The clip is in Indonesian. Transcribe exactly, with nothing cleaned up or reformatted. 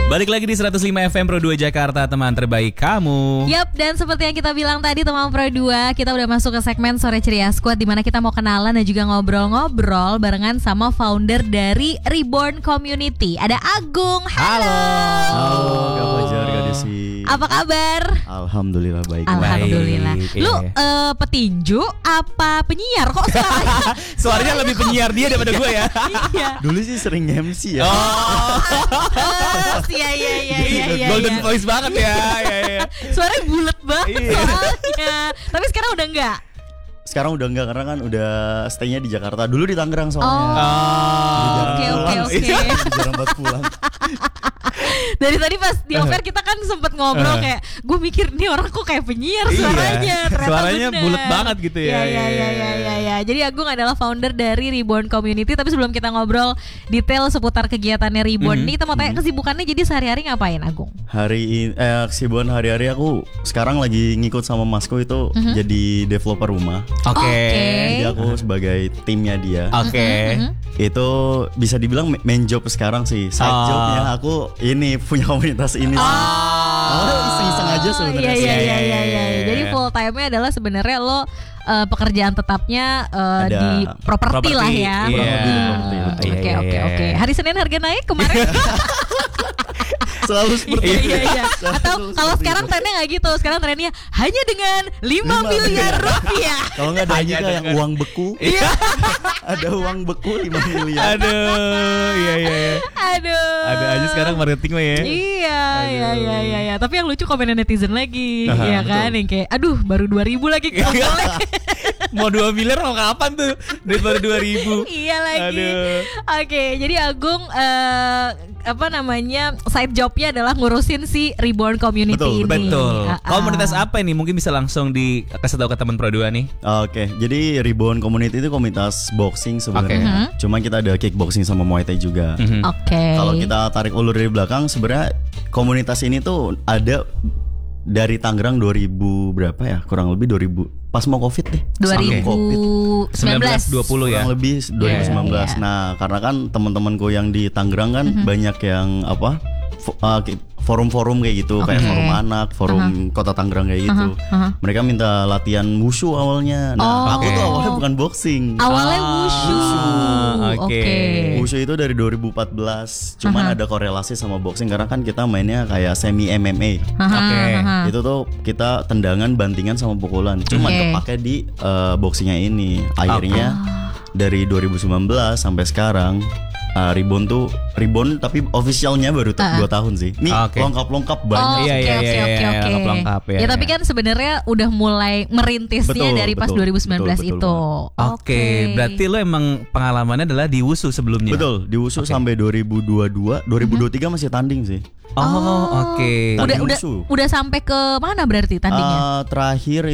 Balik lagi di seratus lima F M Pro dua Jakarta, teman terbaik kamu. Yap, dan seperti yang kita bilang tadi teman Pro dua, kita udah masuk ke segmen Sore Ceria Squad, di mana kita mau kenalan dan juga ngobrol-ngobrol barengan sama founder dari Reborn Community. Ada Agung. Halo. Halo, Kak Fajar, Kak Desi. Apa kabar? Alhamdulillah baik. Alhamdulillah. Baik, Lu iya. uh, petinju apa penyiar? Kok suaranya? Suaranya lebih penyiar dia daripada gue ya. Iya. Dulu sih sering M C ya. Oh, Iya iya iya iya iya. golden iya. voice banget ya. Ya, ya. Suaranya bulat banget Iya. soalnya. Tapi sekarang udah enggak. Sekarang udah enggak karena kan udah stay-nya di Jakarta. Dulu di Tangerang soalnya. Oh. Oh, Oke oke oke. Jarang banget pulang. Dari tadi pas di offer kita kan sempet ngobrol kayak gue mikir nih orang kok kayak penyiar Iya. suaranya. Ternyata Suaranya bener. bulet banget gitu ya. Iya iya iya iya iya. Ya. Jadi Agung adalah founder dari Reborn Community. Tapi sebelum kita ngobrol detail seputar kegiatannya Reborn Mhm. nih, kita mau tanya kesibukannya jadi sehari-hari ngapain Agung? Hari ini eh, kesibukan hari-hari aku sekarang lagi ngikut sama Masku itu jadi developer rumah. Oke. Oke. Jadi aku sebagai timnya dia. Oke. Mhm. Itu bisa dibilang ma- main job sekarang sih. Side Oh. jobnya aku ini punya komunitas ini sih. Awalnya iseng-iseng aja sebenarnya. Iya sih. iya iya Iya, iya. iya, iya. Jadi full time-nya adalah sebenarnya lo uh, pekerjaan tetapnya uh, Ada di properti lah properti, ya. iya. Properti, properti, betul. Oke Iya, oke iya, oke. iya. Hari Senin harga naik kemarin. Selalu seperti Iya itu. iya iya. Selalu Atau seperti kalau itu. sekarang trennya nggak gitu. Sekarang trennya hanya dengan lima Lima miliar rupiah. Kalau nggak ada Hanya juga yang dengan- uang beku. Iya. Ada uang beku lima miliar. Aduh, iya iya iya. Aduh. Ada aja sekarang marketing mah ya. Iya, iya, iya, iya, iya. Tapi yang lucu komennya netizen lagi, Aha, ya kan, yang kayak, aduh, baru dua ribu lagi kumpulnya. Mau dua miliar mau kapan tuh? Duit baru dua ribu. Iya lagi. Aduh. Oke, jadi Agung eh, apa namanya side jobnya adalah ngurusin si Reborn Community Betul, ini. Betul. Ah, ah. Komunitas apa ini? Mungkin bisa langsung dikasih tahu ke teman Pro dua nih. Oke, jadi Reborn Community itu komunitas boxing sebenarnya. Cuma kita ada kickboxing sama Muay Thai juga. Mhm. Oke. Kalau kita tarik ulur dari belakang, sebenarnya komunitas ini tuh ada dari Tangerang dua ribu berapa ya? Kurang lebih dua ribu. Pas mau Covid deh. dua ribu Sebelum Covid. sembilan belas dua puluh ya. Kurang lebih dua ribu sembilan belas. Iya, iya. Nah, karena kan teman-temanku yang di Tangerang kan banyak yang apa? fo- uh, ki- forum-forum kayak gitu, kayak Oke. forum anak, forum Kota Tangerang kayak gitu. Aha, aha. Mereka minta latihan wushu awalnya. Nah, Oh. aku tuh Oke. awalnya bukan boxing. Awalnya Ah, wushu. wushu. Oke. Wushu itu dari dua ribu empat belas. Cuman Aha. ada korelasi sama boxing karena kan kita mainnya kayak semi M M A. Aha, Oke. aha. Itu tuh kita tendangan, bantingan sama pukulan. Cuman Oke. kepake di uh, boxingnya ini. Akhirnya dari dua ribu sembilan belas sampai sekarang uh, Reborn tuh Reborn tapi officialnya baru Ah. dua tahun sih. Nih Oke. lengkap-lengkap Oh, banyak. Iya, oke iya, oke iya, oke iya, oke. lengkap-lengkap, ya, Ya tapi ya. kan sebenarnya udah mulai merintisnya Betul, dari pas betul, dua ribu sembilan belas betul, betul itu. Oke, berarti lo emang pengalamannya adalah di Wusu sebelumnya. Betul, di Wushu sampai dua ribu dua puluh dua, dua ribu dua puluh tiga masih tanding sih. Oh, oke. Udah Tanding udah wushu. udah sampai ke mana berarti tandingnya? Uh, terakhir